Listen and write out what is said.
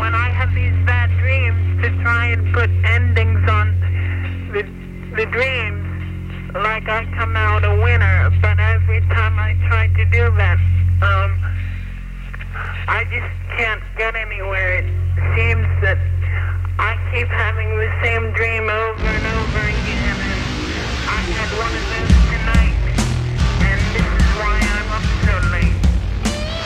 when I have these bad dreams, to try and put endings on the dreams, like I come out a winner. But every time I try to do that, I just can't get anywhere. It seems that I keep having the same dream over and over